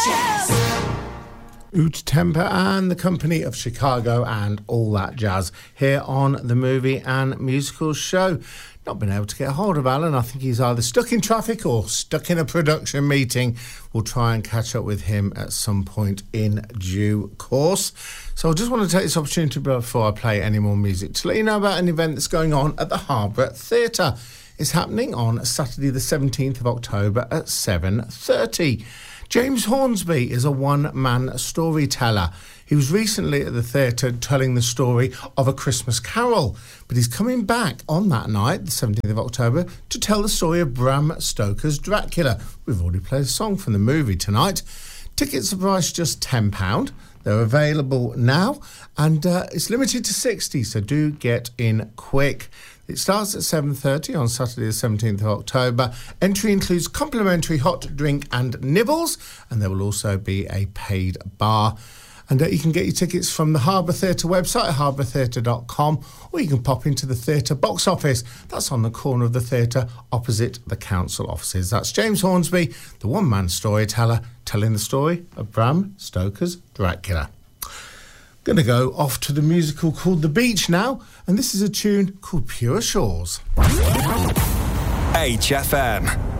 Oot Temper and the Company of Chicago and all that jazz here on the Movie and Musical Show. Not been able to get a hold of Alan. I think he's either stuck in traffic or stuck in a production meeting. We'll try and catch up with him at some point in due course. So I just want to take this opportunity before I play any more music to let you know about an event that's going on at the Harbour Theatre. It's happening on Saturday the 17th of October at 7:30. James Hornsby is a one-man storyteller. He was recently at the theatre telling the story of A Christmas Carol, but he's coming back on that night, the 17th of October, to tell the story of Bram Stoker's Dracula. We've already played a song from the movie tonight. Tickets are priced just £10. They're available now, and it's limited to 60, so do get in quick. It starts at 7:30 on Saturday the 17th of October. Entry includes complimentary hot drink and nibbles, and there will also be a paid bar. And you can get your tickets from the Harbour Theatre website, harbourtheatre.com, or you can pop into the theatre box office. That's on the corner of the theatre opposite the council offices. That's James Hornsby, the one-man storyteller, telling the story of Bram Stoker's Dracula. Going to go off to the musical called The Beach now, and this is a tune called Pure Shores. HFM.